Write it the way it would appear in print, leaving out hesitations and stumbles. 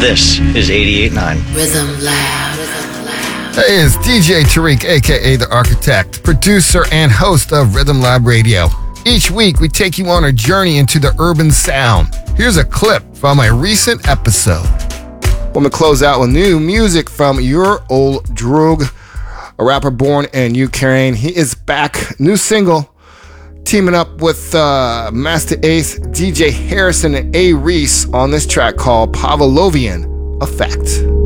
This is 88.9 Rhythm Lab. Hey, it's DJ Tariq, aka The Architect, producer and host of Rhythm Lab Radio. Each week, we take you on a journey into the urban sound. Here's a clip from a recent episode. I'm going to close out with new music from Your Old Droog, a rapper born in Ukraine. He is back, new single, teaming up with Master Ace, DJ Harrison, and A. Reese on this track called Pavlovian Effect.